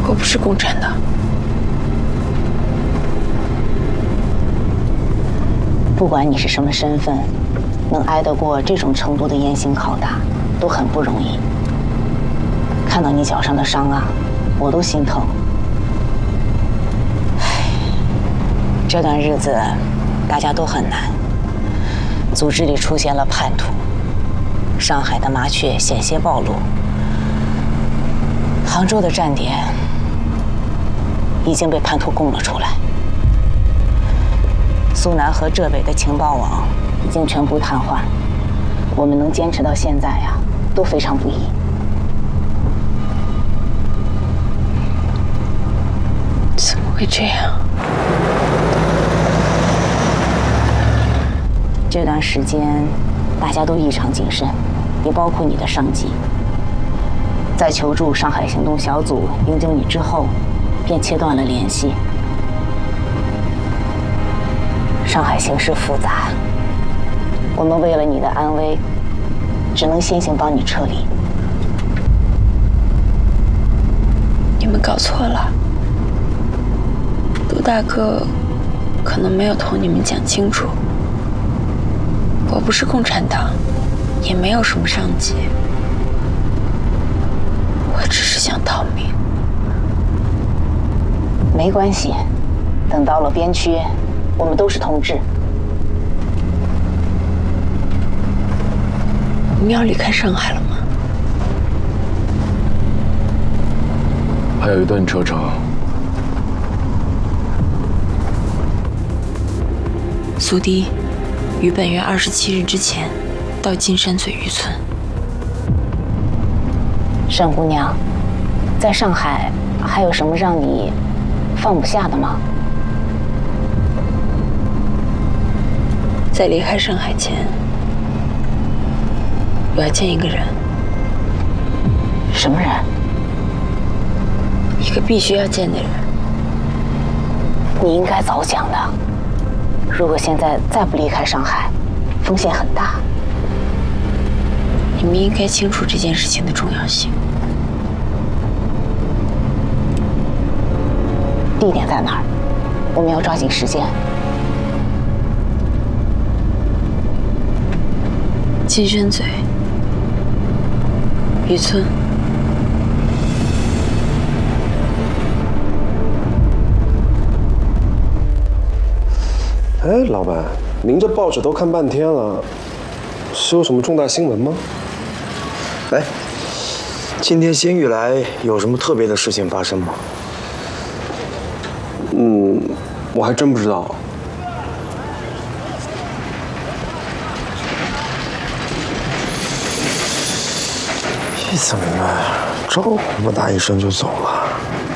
我不是共产党。 不管你是什么身份，能挨得过这种程度的严刑拷打，都很不容易。看到你脚上的伤啊，我都心疼。唉，这段日子大家都很难，组织里出现了叛徒，上海的麻雀险些暴露，杭州的站点已经被叛徒供了出来。苏南和浙北的情报网已经全部瘫痪，我们能坚持到现在呀，都非常不易。 怎么会这样？ 这段时间大家都异常谨慎，也包括你的上级。在求助上海行动小组营救你之后，便切断了联系。上海形势复杂，我们为了你的安危，只能先行帮你撤离。 你们搞错了，杜大哥可能没有同你们讲清楚，我不是共产党，也没有什么上级，我只是想逃命。 没关系，等到了边区，我们都是同志。 你们要离开上海了吗？ 还有一段车程。 苏堤于本月27日之前到金山嘴渔村。 沈姑娘，在上海还有什么让你放不下的吗？ 在离开上海前，我要见一个人。 什么人？ 一个必须要见的人。 你应该早讲的。如果现在再不离开上海，风险很大。 你们应该清楚这件事情的重要性。 地点在哪儿？我们要抓紧时间。 金山嘴渔村。 哎，老板，您这报纸都看半天了，是有什么重大新闻吗？ 哎，今天新玉来有什么特别的事情发生吗？ 我还真不知道。 这怎么这么大一声就走了？